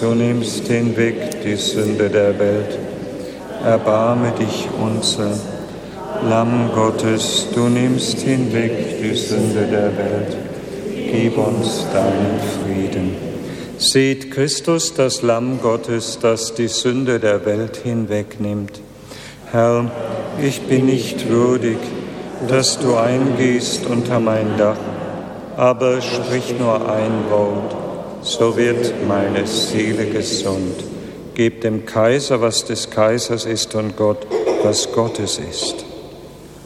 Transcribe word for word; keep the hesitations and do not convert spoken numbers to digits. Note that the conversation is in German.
du nimmst hinweg die Sünde der Welt. Erbarme dich unser. Lamm Gottes, du nimmst hinweg die Sünde der Welt. Gib uns deinen Frieden. Seht Christus, das Lamm Gottes, das die Sünde der Welt hinwegnimmt. Herr, ich bin nicht würdig, dass du eingehst unter mein Dach, aber sprich nur ein Wort, so wird meine Seele gesund. Gebt dem Kaiser, was des Kaisers ist, und Gott, was Gottes ist.